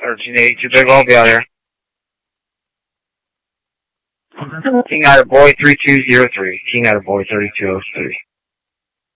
1382 Big, I'll be out here. King out of boy 3203. King out of boy 3203.